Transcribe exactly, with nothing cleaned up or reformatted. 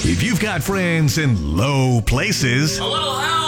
If you've got friends in low places, A little help!